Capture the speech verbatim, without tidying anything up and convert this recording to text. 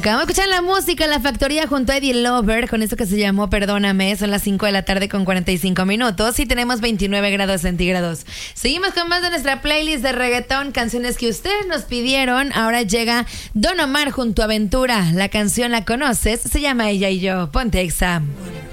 Acabamos de escuchar la música, La Factoría junto a Eddie Lover, con esto que se llamó Perdóname. Son las cinco de la tarde con cuarenta y cinco minutos y tenemos veintinueve grados centígrados. Seguimos con más de nuestra playlist de reggaetón, canciones que ustedes nos pidieron. Ahora llega Don Omar junto a Aventura. La canción la conoces, se llama Ella y Yo. Ponte Exa.